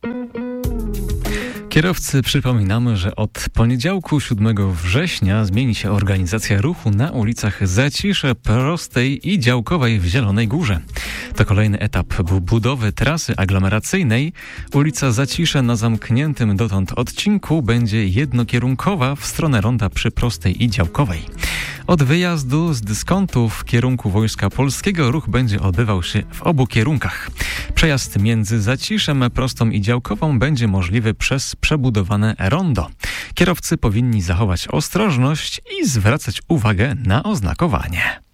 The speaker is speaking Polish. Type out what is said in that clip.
Kierowcy przypominamy, że od poniedziałku 7 września zmieni się organizacja ruchu na ulicach Zacisze, Prostej i Działkowej w Zielonej Górze. To kolejny etap budowy trasy aglomeracyjnej. Ulica Zacisze na zamkniętym dotąd odcinku będzie jednokierunkowa w stronę ronda przy Prostej i Działkowej. Od wyjazdu z dyskontu w kierunku Wojska Polskiego ruch będzie odbywał się w obu kierunkach. Przejazd między Zaciszem, Prostą i Działkową będzie możliwy przez przebudowane rondo. Kierowcy powinni zachować ostrożność i zwracać uwagę na oznakowanie.